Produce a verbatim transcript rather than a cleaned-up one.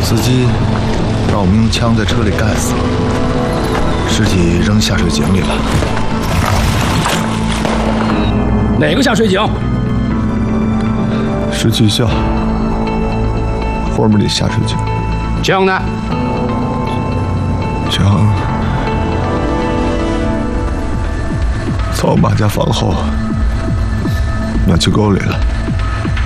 司机让我们用枪在车里干死了，尸体扔下水井里了。 哪个下水井？ 是技校后面的下水井。 枪呢？ 枪在我妈家房后暖气沟里了。